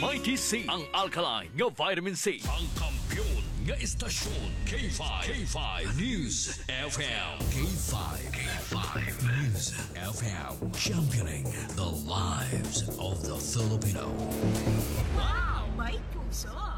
Mighty C, ang alkaline nga vitamin C. Ang kampiyon nga istasyon, K5. K5 News FM. K5. K5 News FM. Championing the lives of the Filipino. Wow! May puso!